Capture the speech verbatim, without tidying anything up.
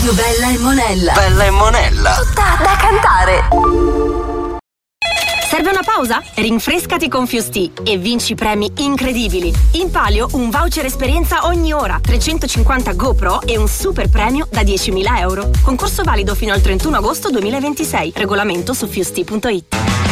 radio bella e monella. Bella e monella. Tutta da cantare. Serve una pausa? Rinfrescati con Fusti e vinci premi incredibili. In palio un voucher esperienza ogni ora, trecentocinquanta GoPro e un super premio da diecimila euro. Concorso valido fino al trentuno agosto duemilaventisei. Regolamento su fusti punto it.